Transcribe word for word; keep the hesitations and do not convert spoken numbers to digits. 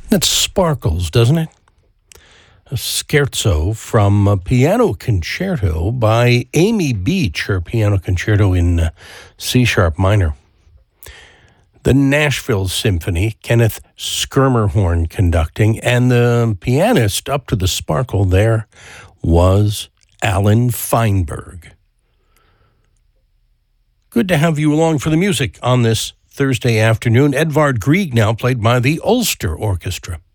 That sparkles, doesn't it? A scherzo from a piano concerto by Amy Beach, her piano concerto in uh, C-sharp minor. The Nashville Symphony, Kenneth Schermerhorn conducting, and the pianist up to the sparkle there was Alan Feinberg. Good to have you along for the music on this Thursday afternoon. Edvard Grieg now played by the Ulster Orchestra.